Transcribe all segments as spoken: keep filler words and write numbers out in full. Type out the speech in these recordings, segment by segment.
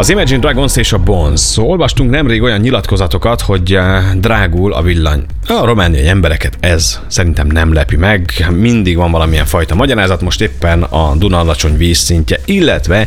Az Imagine Dragons és a Bones. Olvastunk nemrég olyan nyilatkozatokat, hogy drágul a villany. A romániai embereket ez szerintem nem lepi meg. Mindig van valamilyen fajta magyarázat, most éppen a Duna alacsony vízszintje, illetve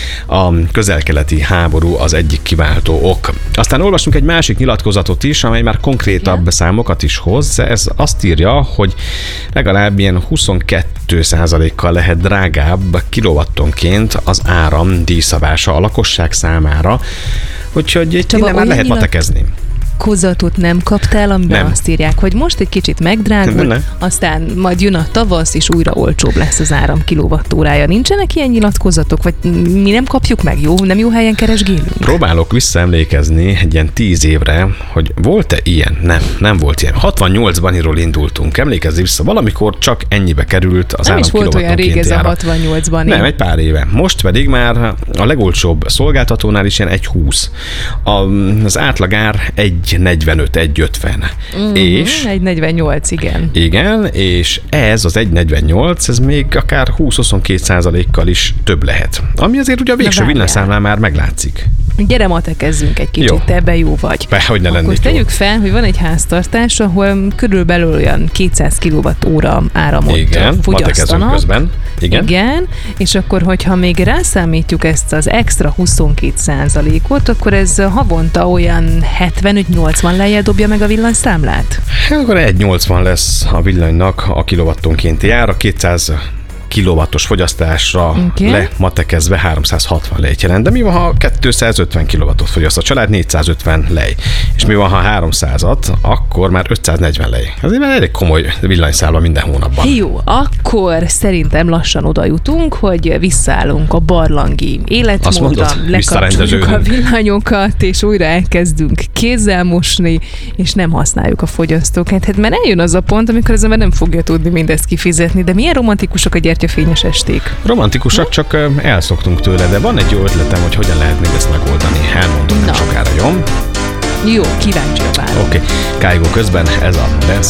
a közel-keleti háború az egyik kiváltó ok. Aztán olvastunk egy másik nyilatkozatot is, amely már konkrétabb Igen. számokat is hoz. Ez azt írja, hogy legalább ilyen huszonkettő százalékkal lehet drágább kilowattonként az áram díjszabása a lakosság számára, úgyhogy itt innen már lehet matekezni. Kozatot nem kaptál, amiben nem. azt írják, hogy most egy kicsit megdrágul, nem. aztán majd jön a tavasz, és újra olcsóbb lesz az áram kilowattórája. Nincsenek ilyen nyilatkozatok, vagy mi nem kapjuk meg? Jó, nem jó helyen keresgélünk? Próbálok visszaemlékezni egy ilyen tíz évre, hogy volt-e ilyen? Nem, nem volt ilyen. hatvannyolcban iról indultunk. Emlékezz vissza, valamikor csak ennyibe került az nem áram kilowattonként. Nem is volt olyan rég ez a hatvannyolcban. Nem, egy pár éve. Most pedig már a legolcsóbb szolgáltatónál is ilyen egy húsz. Az átlagár egy negyvenöt, egy ötven. Mm-hmm, és egy negyvennyolc, igen. Igen, és ez az egy negyvennyolc, ez még akár húsz-huszonkettő százalékkal is több lehet. Ami azért ugye a végső villanyszámlán már meglátszik. Gyere, matekezzünk egy kicsit, jó. Te ebben jó vagy. Be, hogy ne lennék Akkor tegyük fel, hogy van egy háztartás, ahol körülbelül olyan kétszáz kilowattóra áramot igen, fogyasztanak. Közben. Igen. Igen, és akkor, hogyha még rászámítjuk ezt az extra huszonkettő százalékot, akkor ez havonta olyan hetvenöt-nyolcvan lejjel dobja meg a villanyszámlát? Hát akkor egy nyolcvan lesz a villanynak a kilowattonkénti ára, kétszáz kilowattos fogyasztásra okay. lematekezve háromszázhatvan lejt jelent. De mi van, ha kétszázötven kilowattot fogyaszt a család, négyszázötven lej. És mi van, ha háromszázat, akkor már ötszáznegyven lej. Azért már elég komoly villanyszámla minden hónapban. Jó, akkor szerintem lassan oda jutunk, hogy visszaállunk a barlangi életmódra, lekapcsoljuk a villanyokat, és újra elkezdünk kézzel mosni, és nem használjuk a fogyasztókat. Hát mert eljön az a pont, amikor az ember nem fogja tudni mindezt kifizetni, de milyen romantikusak a gyertyafényes esték. Romantikusak, hm? csak elszoktunk tőle, de van egy jó ötletem, hogy hogyan lehet még ezt megoldani. Elmondom nem sokára, jó? Jó, kíváncsi a várom. Oké, okay. Kájgó közben ez a Dance